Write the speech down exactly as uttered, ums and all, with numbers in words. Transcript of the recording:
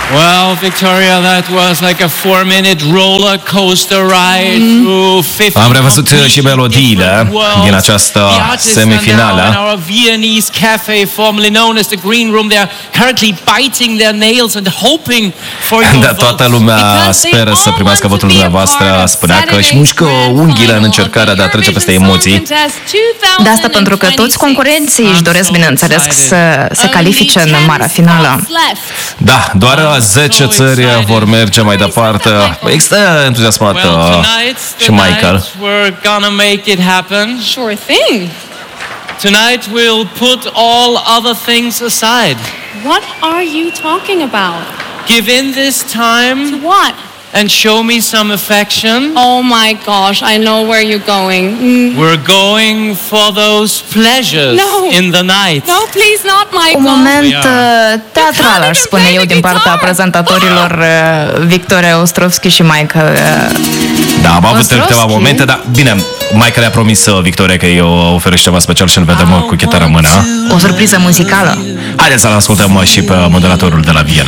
Well, Victoria, that was like a four-minute roller coaster ride mm. through fifty. Am revăzut și melodiile din această semifinală. Our Viennese cafe, formerly known as the Green Room, they are currently biting their nails and hoping for your vote. Toată lumea speră să primească votul dumneavoastră, spunea că își mușcă unghiile în încercarea de a trece peste emoții. De asta pentru că toți concurenții își doresc, bineînțeles, să se califice în marea finală. Da, doar zece țări vor merge mai departe. Există entuziasmat și Michael. We're gonna make it happen. Sure thing. Tonight we'll put all other things aside. What are you talking about? Give in this time. To what? And show me some affection. Oh my gosh, I know where you're going. Mm. We're going for those pleasures no. in the night. No, please not, Michael. Un moment uh, teatral, aș spune eu, din partea prezentatorilor uh, Victoria Ostrovski și Michael. Uh, da, am avut câteva momente, dar bine, Michael i-a promis uh, Victoria că eu oferă ceva special și îl vedem cu chitară în mână. O surpriză muzicală. Haideți să-l ascultăm și pe moderatorul de la Viena.